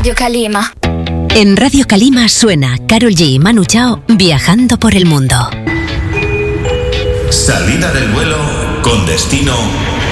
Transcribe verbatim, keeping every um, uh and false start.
Radio Calima. En Radio Calima suena Karol G y Manu Chao viajando por el mundo. Salida del vuelo con destino